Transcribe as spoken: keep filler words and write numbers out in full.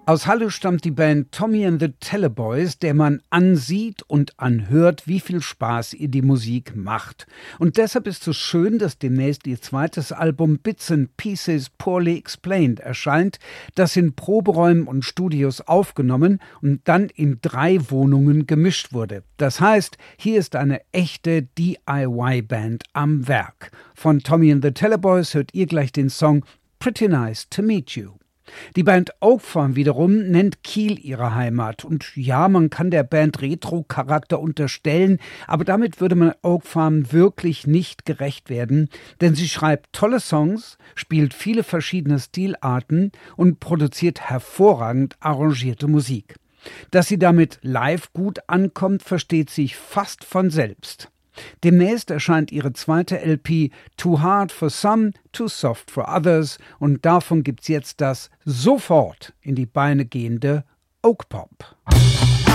Aus Halle stammt die Band Tommy and the Teleboys, der man ansieht und anhört, wie viel Spaß ihr die Musik macht. Und deshalb ist es schön, dass demnächst ihr zweites Album Bits and Pieces Poorly Explained erscheint, das in Proberäumen und Studios aufgenommen und dann in drei Wohnungen gemischt wurde. Das heißt, hier ist eine echte D I Y-Band am Werk. Von Tommy and the Teleboys hört ihr gleich den Song Pretty Nice to Meet You. Die Band Oak Farm wiederum nennt Kiel ihre Heimat. Und ja, man kann der Band Retro-Charakter unterstellen, aber damit würde man Oak Farm wirklich nicht gerecht werden, denn sie schreibt tolle Songs, spielt viele verschiedene Stilarten und produziert hervorragend arrangierte Musik. Dass sie damit live gut ankommt, versteht sich fast von selbst. Demnächst erscheint ihre zweite L P Too Hard for Some, Too Soft for Others und davon gibt's jetzt das sofort in die Beine gehende Oak Pop.